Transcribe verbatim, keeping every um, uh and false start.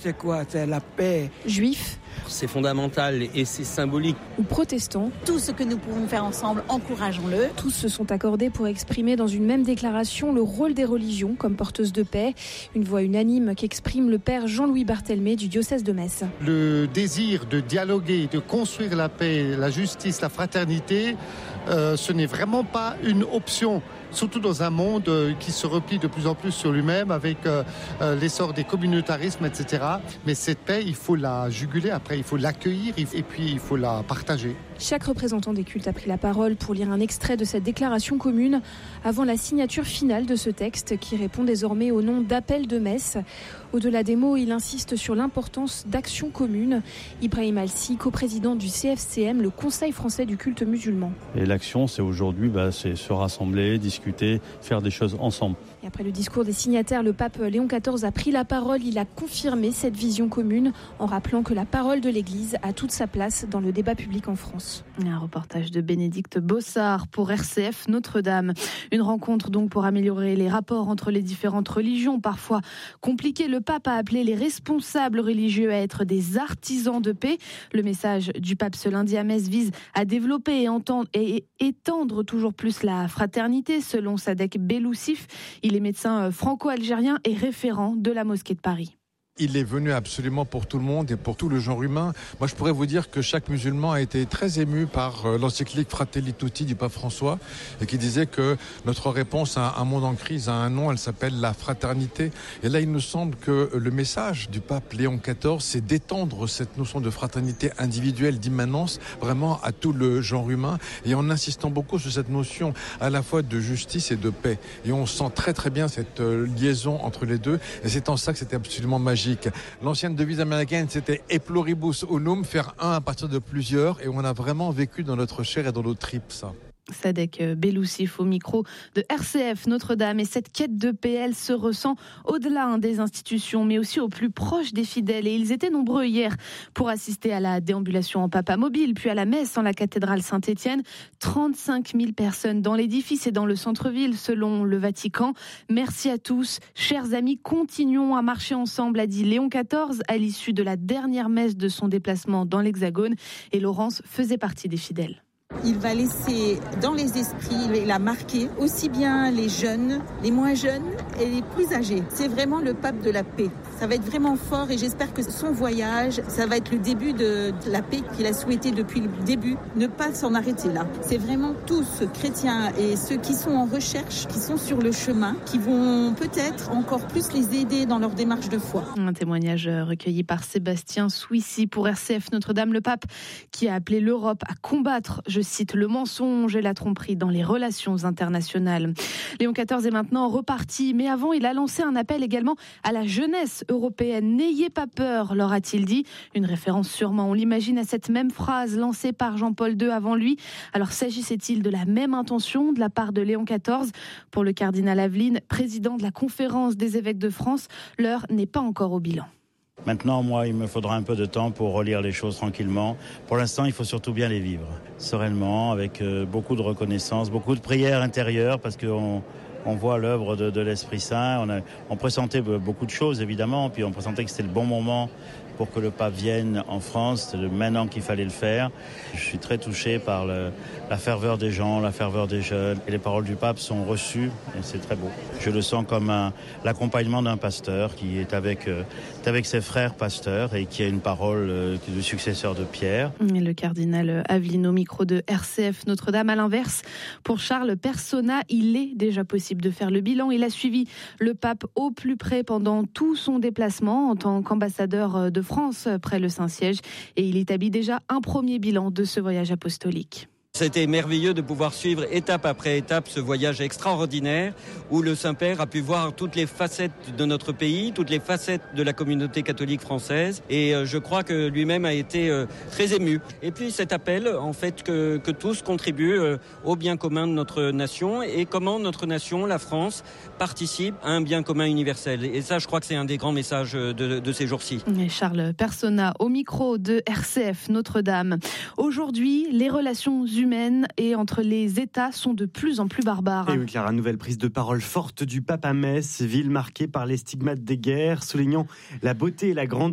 c'est quoi? C'est la paix. Juifs. C'est fondamental et c'est symbolique. Ou protestants. Tout ce que nous pouvons faire ensemble, encourageons-le. Tous se sont accordés pour exprimer dans une même déclaration le rôle des religions comme porteuses de paix. Une voix unanime qu'exprime le père Jean-Louis Barthelmé du diocèse de Metz. Le désir de dialoguer, de construire la paix, la justice, la fraternité, euh, ce n'est vraiment pas une option. Surtout dans un monde qui se replie de plus en plus sur lui-même avec euh, l'essor des communautarismes, et cetera. Mais cette paix, il faut la juguler, après il faut l'accueillir et puis il faut la partager. Chaque représentant des cultes a pris la parole pour lire un extrait de cette déclaration commune avant la signature finale de ce texte qui répond désormais au nom d'Appel de Metz. Au-delà des mots, il insiste sur l'importance d'actions communes. Ibrahim Alsi, coprésident du C F C M, le Conseil français du culte musulman. Et l'action, c'est aujourd'hui bah, c'est se rassembler, discuter, faire des choses ensemble. Et après le discours des signataires, le pape Léon quatorze a pris la parole. Il a confirmé cette vision commune en rappelant que la parole de l'Église a toute sa place dans le débat public en France. Un reportage de Bénédicte Bossard pour R C F Notre-Dame. Une rencontre donc pour améliorer les rapports entre les différentes religions, parfois compliquées. Le pape a appelé les responsables religieux à être des artisans de paix. Le message du pape ce lundi à Metz vise à développer et, entendre, et étendre toujours plus la fraternité, selon Sadek Belloussif. Il est médecin franco-algérien et référent de la mosquée de Paris. Il est venu absolument pour tout le monde et pour tout le genre humain. Moi, je pourrais vous dire que chaque musulman a été très ému par l'encyclique Fratelli Tutti du pape François et qui disait que notre réponse à un monde en crise a un nom, elle s'appelle la fraternité. Et là, il nous semble que le message du pape Léon quatorze, c'est d'étendre cette notion de fraternité individuelle, d'immanence, vraiment à tout le genre humain et en insistant beaucoup sur cette notion à la fois de justice et de paix. Et on sent très très bien cette liaison entre les deux et c'est en ça que c'était absolument magique. L'ancienne devise américaine, c'était « E pluribus unum », faire un à partir de plusieurs, et on a vraiment vécu dans notre chair et dans nos tripes, ça. Sadek Belloussif au micro de R C F Notre-Dame. Et cette quête de paix, elle se ressent au-delà des institutions, mais aussi au plus proche des fidèles. Et ils étaient nombreux hier pour assister à la déambulation en papa mobile, puis à la messe en la cathédrale Saint-Étienne. trente-cinq mille personnes dans l'édifice et dans le centre-ville, selon le Vatican. Merci à tous. Chers amis, continuons à marcher ensemble, a dit Léon quatorze à l'issue de la dernière messe de son déplacement dans l'Hexagone. Et Laurence faisait partie des fidèles. Il va laisser dans les esprits, il a marqué aussi bien les jeunes, les moins jeunes et les plus âgés. C'est vraiment le pape de la paix. Ça va être vraiment fort et j'espère que son voyage, ça va être le début de la paix qu'il a souhaité depuis le début, ne pas s'en arrêter là. C'est vraiment tous, chrétiens et ceux qui sont en recherche, qui sont sur le chemin, qui vont peut-être encore plus les aider dans leur démarche de foi. Un témoignage recueilli par Sébastien Souissy pour R C F Notre-Dame, le pape qui a appelé l'Europe à combattre, je cite, le mensonge et la tromperie dans les relations internationales. Léon quatorze est maintenant reparti, mais avant, il a lancé un appel également à la jeunesse européenne. N'ayez pas peur, leur a-t-il dit. Une référence sûrement, on l'imagine, à cette même phrase lancée par Jean-Paul deux avant lui. Alors, s'agissait-il de la même intention de la part de Léon quatorze? Pour le cardinal Aveline, président de la conférence des évêques de France, l'heure n'est pas encore au bilan. Maintenant, moi, il me faudra un peu de temps pour relire les choses tranquillement. Pour l'instant, il faut surtout bien les vivre, sereinement, avec euh, beaucoup de reconnaissance, beaucoup de prières intérieures, parce qu'on on voit l'œuvre de, de l'Esprit Saint. On, a, on pressentait beaucoup de choses, évidemment, puis on pressentait que c'était le bon moment pour que le pape vienne en France. C'est maintenant qu'il fallait le faire. Je suis très touché par le, la ferveur des gens, la ferveur des jeunes. Et les paroles du pape sont reçues et c'est très beau. Je le sens comme un, l'accompagnement d'un pasteur qui est avec, euh, est avec ses frères pasteurs et qui a une parole euh, du successeur de Pierre. Et le cardinal Aveline au micro de R C F Notre-Dame. À l'inverse, pour Charles Persona, il est déjà possible de faire le bilan. Il a suivi le pape au plus près pendant tout son déplacement en tant qu'ambassadeur de France près le Saint-Siège et il établit déjà un premier bilan de ce voyage apostolique. C'était merveilleux de pouvoir suivre étape après étape ce voyage extraordinaire où le Saint-Père a pu voir toutes les facettes de notre pays, toutes les facettes de la communauté catholique française et je crois que lui-même a été très ému. Et puis cet appel en fait que, que tous contribuent au bien commun de notre nation et comment notre nation, la France, participe à un bien commun universel. Et ça je crois que c'est un des grands messages de, de ces jours-ci. Et Charles Persona au micro de R C F Notre-Dame. Aujourd'hui, les relations humaines humaines et entre les États sont de plus en plus barbares. Et oui, Clara, nouvelle prise de parole forte du pape à Metz, ville marquée par les stigmates des guerres, soulignant la beauté et la grandeur